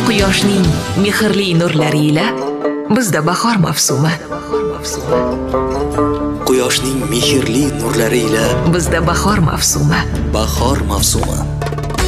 Quyoshning mehrli nurlari ila bizda bahor mavsumi. Quyoshning mehrli nurlari ila bizda bahor mavsumi. bahor mavsumi.